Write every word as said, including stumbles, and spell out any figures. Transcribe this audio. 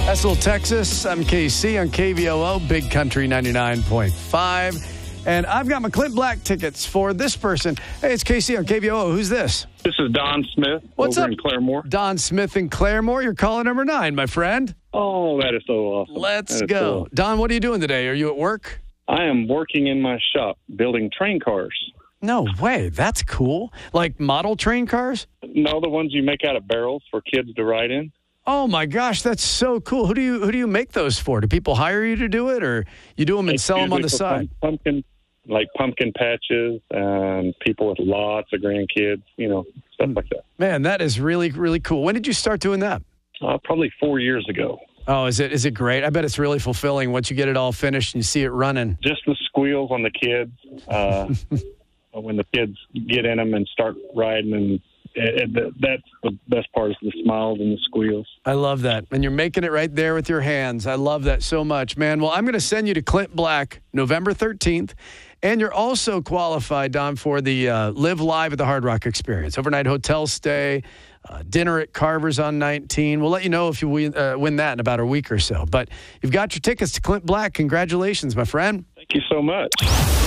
That's Little Texas. I'm K C on K V O O, Big Country ninety-nine point five. And I've got my Clint Black tickets for this person. Hey, it's K C on K V O O. Who's this? This is Don Smith. What's over up? in Claremore. Don Smith in Claremore. You're calling number nine, my friend. Oh, that is so awesome. Let's That is go. so awesome. Don, what are you doing today? Are you at work? I am working in my shop building train cars. No way. That's cool. Like model train cars? No, the ones you make out of barrels for kids to ride in. Oh my gosh, that's so cool. Who do you who do you make those for? Do people hire you to do it, or you do them and It's sell them on the usually for side? pump- Pumpkin, like pumpkin patches and people with lots of grandkids, you know, stuff like that. Man, that is really really cool. When did you start doing that? Uh, probably four years ago. Oh, is it is it great? I bet it's really fulfilling once you get it all finished and you see it running. Just the squeals on the kids. Uh, when the kids get in them and start riding, and it, it, that's the best part is the smiles and the squeals. I love that. And you're making it right there with your hands. I love that so much, man. Well, I'm going to send you to Clint Black November thirteenth. And you're also qualified, Don, for the uh, Live Live at the Hard Rock Experience. Overnight hotel stay, uh, dinner at Carver's on nineteen. We'll let you know if you win, uh, win that in about a week or so. But you've got your tickets to Clint Black. Congratulations, my friend. Thank you so much.